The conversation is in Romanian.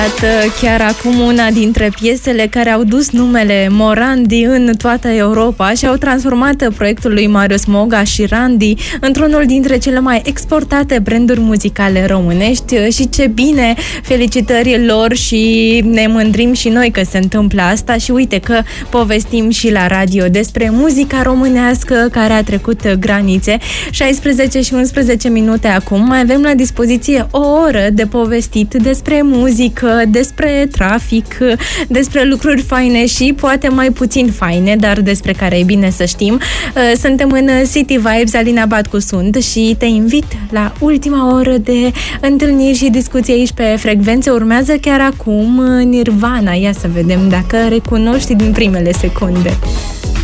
Chiar acum una dintre piesele care au dus numele Morandi în toată Europa și au transformat proiectul lui Marius Moga și Randy într-unul dintre cele mai exportate branduri muzicale românești și ce bine, felicitări lor și ne mândrim și noi că se întâmplă asta și uite că povestim și la radio despre muzica românească care a trecut granițe. 16 și 11 minute acum, mai avem la dispoziție o oră de povestit despre muzică, despre trafic, despre lucruri faine și poate mai puțin faine, dar despre care e bine să știm. Suntem în City Vibes, Alina Batcu sunt și te invit la ultima oră de întâlniri și discuții aici pe frecvențe. Urmează chiar acum Nirvana. Ia să vedem dacă recunoști din primele secunde.